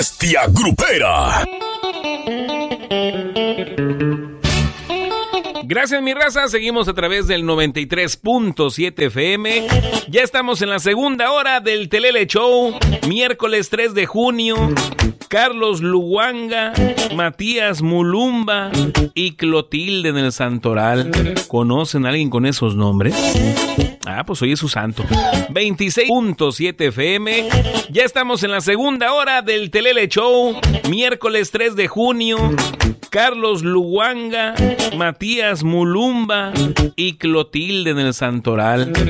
Bestia Grupera. Gracias, mi raza. Seguimos a través del 93.7 FM. Ya estamos en la segunda hora del Telele Show. Miércoles 3 de junio. Carlos Luanga, Matías Mulumba y Clotilde en el Santoral. ¿Conocen a alguien con esos nombres? Ah, pues hoy es su santo. 26.7 FM. Ya estamos en la segunda hora del Telele Show. Miércoles 3 de junio. Carlos Luanga, Matías Mulumba y Clotilde en el Santoral.